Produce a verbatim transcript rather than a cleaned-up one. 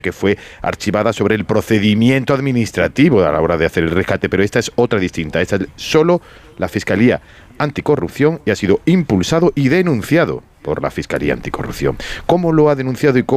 que fue archivada sobre el procedimiento administrativo a la hora de hacer el rescate, pero esta es otra distinta. Esta es solo la Fiscalía Anticorrupción y ha sido impulsado y denunciado por la Fiscalía Anticorrupción. ¿Cómo lo ha denunciado y cómo